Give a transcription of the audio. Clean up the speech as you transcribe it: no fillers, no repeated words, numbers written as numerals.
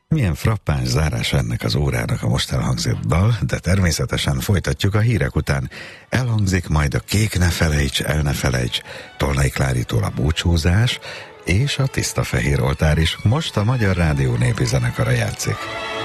Milyen frappáns zárás ennek az órának a most elhangzott dal, de természetesen folytatjuk a hírek után. Elhangzik majd a Kék ne felejts, el ne felejts, Tolnai Klárítól a Búcsúzás, és a Tiszta fehér oltár is most a Magyar Rádió népi zenekara játszik.